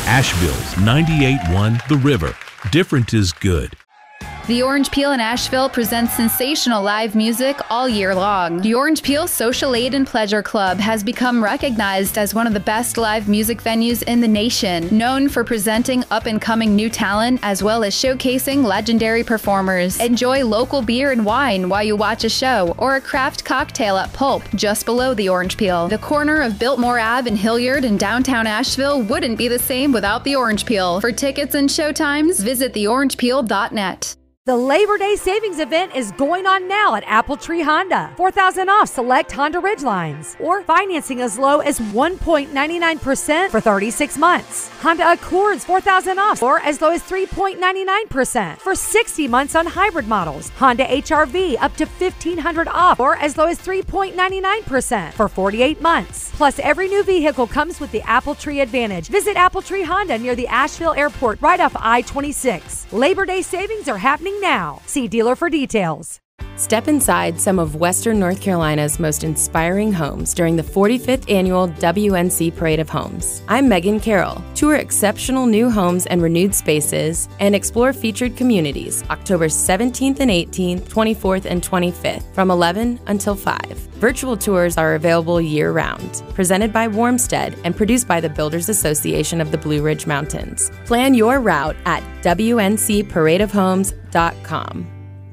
Asheville's 98.1 The River. Different is good. The Orange Peel in Asheville presents sensational live music all year long. The Orange Peel Social Aid and Pleasure Club has become recognized as one of the best live music venues in the nation, known for presenting up-and-coming new talent as well as showcasing legendary performers. Enjoy local beer and wine while you watch a show or a craft cocktail at Pulp, just below the Orange Peel. The corner of Biltmore Ave and Hilliard in downtown Asheville wouldn't be the same without the Orange Peel. For tickets and showtimes, visit theorangepeel.net. The Labor Day Savings Event is going on now at Apple Tree Honda. $4,000 off select Honda Ridgelines, or financing as low as 1.99% for 36 months. Honda Accords $4,000 off, or as low as 3.99% for 60 months on hybrid models. Honda HR-V up to $1,500 off, or as low as 3.99% for 48 months. Plus, every new vehicle comes with the Apple Tree Advantage. Visit Apple Tree Honda near the Asheville Airport, right off I-26. Labor Day savings are happening now. See dealer for details. Step inside some of Western North Carolina's most inspiring homes during the 45th annual WNC Parade of Homes. I'm Megan Carroll. Tour exceptional new homes and renewed spaces and explore featured communities October 17th and 18th, 24th and 25th from 11 until 5. Virtual tours are available year-round. Presented by Warmstead and produced by the Builders Association of the Blue Ridge Mountains. Plan your route at WNCParadeofHomes.com.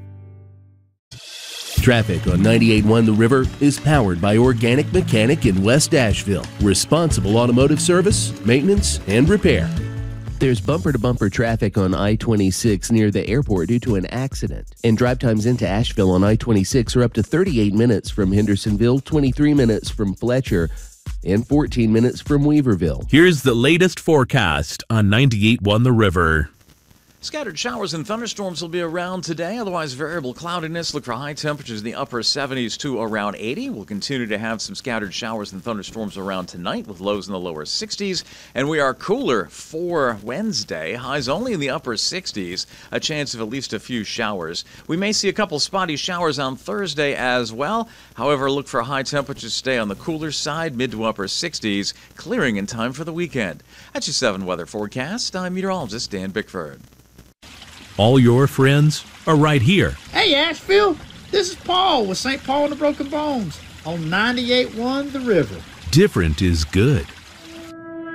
Traffic on 98.1 The River is powered by Organic Mechanic in West Asheville. Responsible automotive service, maintenance, and repair. There's bumper-to-bumper traffic on I-26 near the airport due to an accident. And drive times into Asheville on I-26 are up to 38 minutes from Hendersonville, 23 minutes from Fletcher, and 14 minutes from Weaverville. Here's the latest forecast on 98.1 The River. Scattered showers and thunderstorms will be around today. Otherwise, variable cloudiness. Look for high temperatures in the upper 70s to around 80. We'll continue to have some scattered showers and thunderstorms around tonight with lows in the lower 60s. And we are cooler for Wednesday. Highs only in the upper 60s. A chance of at least a few showers. We may see a couple spotty showers on Thursday as well. However, look for high temperatures to stay on the cooler side, mid to upper 60s, clearing in time for the weekend. That's your 7 weather forecast. I'm meteorologist Dan Bickford. All your friends are right here. Hey, Asheville, this is Paul with St. Paul and the Broken Bones on 98.1 The River. Different is good.